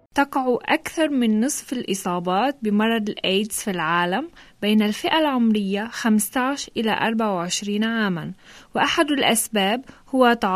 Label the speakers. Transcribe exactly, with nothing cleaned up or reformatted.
Speaker 1: تقع أكثر من نصف الإصابات بمرض الإيدز في العالم بين الفئة العمرية خمسة عشر إلى أربعة وعشرين عاماً، وأحد الأسباب هو